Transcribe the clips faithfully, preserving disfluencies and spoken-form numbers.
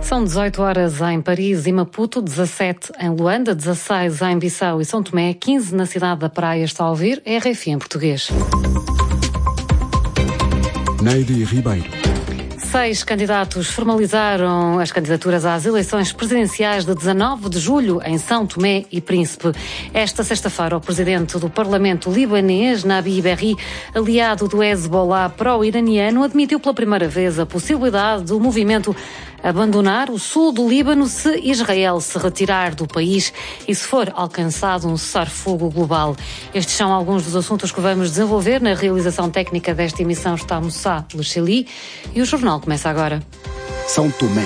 São dezoito horas em Paris e Maputo, dezassete em Luanda, dezasseis em Bissau e São Tomé, quinze na cidade da Praia. Está a ouvir R F I em português. Neide Ribeiro. Seis candidatos formalizaram as candidaturas às eleições presidenciais de dezanove de julho em São Tomé e Príncipe. Esta sexta-feira, o presidente do Parlamento libanês, Nabi Berri, aliado do Hezbollah pró-iraniano, admitiu pela primeira vez a possibilidade do movimento abandonar o sul do Líbano se Israel se retirar do país e se for alcançado um cessar-fogo global. Estes são alguns dos assuntos que vamos desenvolver. Na realização técnica desta emissão está Moussa Lecheli e o jornal começa agora. São Tomé,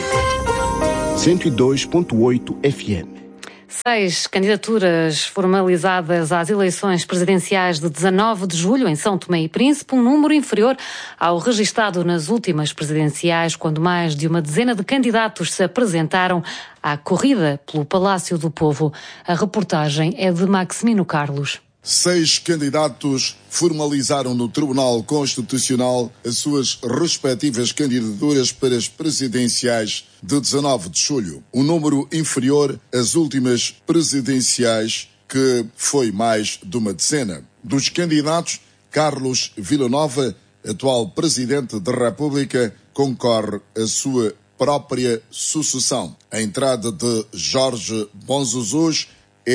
cento e dois ponto oito F M. Seis candidaturas formalizadas às eleições presidenciais de dezanove de julho em São Tomé e Príncipe, um número inferior ao registado nas últimas presidenciais, quando mais de uma dezena de candidatos se apresentaram à corrida pelo Palácio do Povo. A reportagem é de Maximino Carlos. Seis candidatos formalizaram no Tribunal Constitucional as suas respectivas candidaturas para as presidenciais de dezanove de julho. Um número inferior às últimas presidenciais, que foi mais de uma dezena. Dos candidatos, Carlos Villanova, atual Presidente da República, concorre à sua própria sucessão. A entrada de Jorge Bonzuzuz,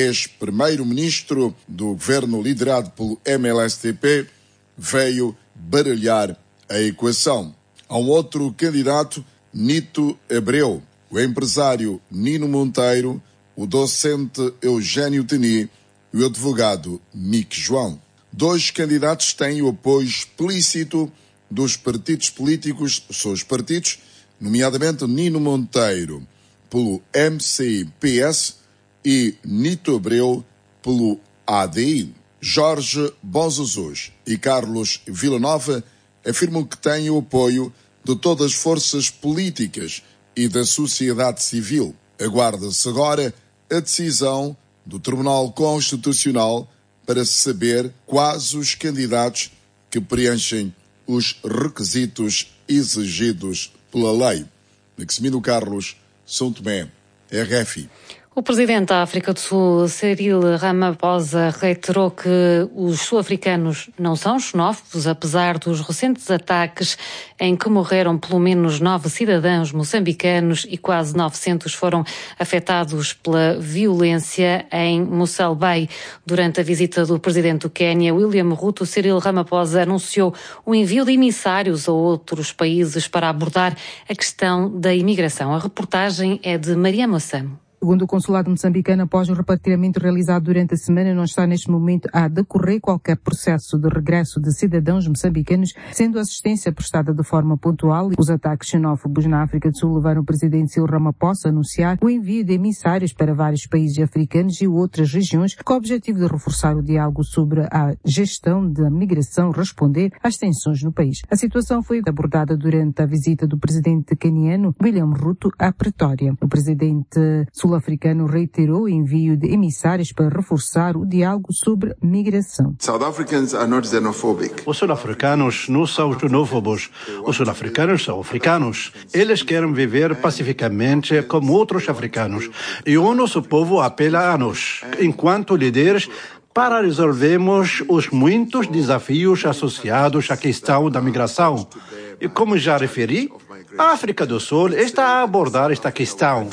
ex-primeiro-ministro do governo liderado pelo M L S T P, veio baralhar a equação. Há um outro candidato, Nito Abreu, o empresário Nino Monteiro, o docente Eugênio Teni e o advogado Mick João. Dois candidatos têm o apoio explícito dos partidos políticos, dos seus partidos, nomeadamente Nino Monteiro pelo M C I P S e Nito Abreu pelo A D I. Jorge Bonzuzuz e Carlos Villanova afirmam que têm o apoio de todas as forças políticas e da sociedade civil. Aguarda-se agora a decisão do Tribunal Constitucional para saber quais os candidatos que preenchem os requisitos exigidos pela lei. Maximino Carlos, São Tomé, R F I. O presidente da África do Sul, Cyril Ramaphosa, reiterou que os sul-africanos não são xenófobos, apesar dos recentes ataques em que morreram pelo menos nove cidadãos moçambicanos e quase novecentos foram afetados pela violência em Mossel Bay. Durante a visita do presidente do Quênia, William Ruto, Cyril Ramaphosa anunciou o envio de emissários a outros países para abordar a questão da imigração. A reportagem é de Maria Moçamo. Segundo o consulado moçambicano, após o repatriamento realizado durante a semana, não está neste momento a decorrer qualquer processo de regresso de cidadãos moçambicanos, sendo a assistência prestada de forma pontual. Os ataques xenófobos na África do Sul levaram o presidente Cyril Ramaphosa a anunciar o envio de emissários para vários países africanos e outras regiões, com o objetivo de reforçar o diálogo sobre a gestão da migração, responder às tensões no país. A situação foi abordada durante a visita do presidente queniano William Ruto à Pretória. O presidente sul-africano reiterou o envio de emissários para reforçar o diálogo sobre migração. South Africans are not xenophobic. Os sul-africanos não são xenófobos. Os sul-africanos são africanos. Eles querem viver pacificamente como outros africanos. E o nosso povo apela a nós, enquanto líderes, para resolvermos os muitos desafios associados à questão da migração. E como já referi, a África do Sul está a abordar esta questão.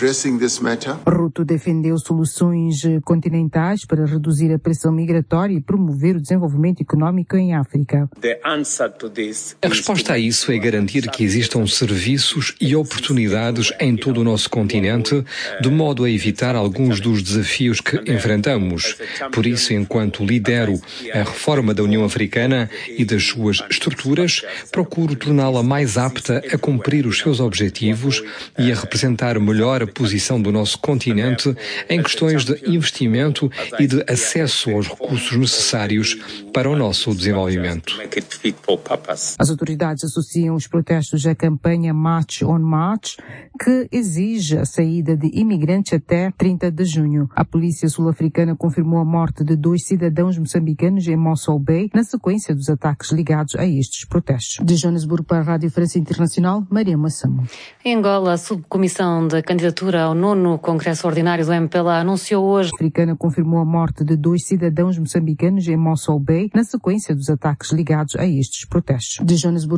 Ruto defendeu soluções continentais para reduzir a pressão migratória e promover o desenvolvimento econômico em África. A resposta a isso é garantir que existam serviços e oportunidades em todo o nosso continente, de modo a evitar alguns dos desafios que enfrentamos. Por isso, enquanto lidero a reforma da União Africana e das suas estruturas, procuro torná-la mais apta a cumprir os seus objetivos e a representar melhor a posição do nosso continente em questões de investimento e de acesso aos recursos necessários para o nosso desenvolvimento. As autoridades associam os protestos à campanha March on March, que exige a saída de imigrantes até trinta de junho. A polícia sul-africana confirmou a morte de dois cidadãos moçambicanos em Mossel Bay, na sequência dos ataques ligados a estes protestos. De Joanesburgo para a Rádio França Internacional, Maria Massamo. Em Angola, a subcomissão da candidatura ao nono Congresso Ordinário do M P L A anunciou hoje. A africana confirmou a morte de dois cidadãos moçambicanos em Mossel Bay, na sequência dos ataques ligados a estes protestos. De Joanesburgo,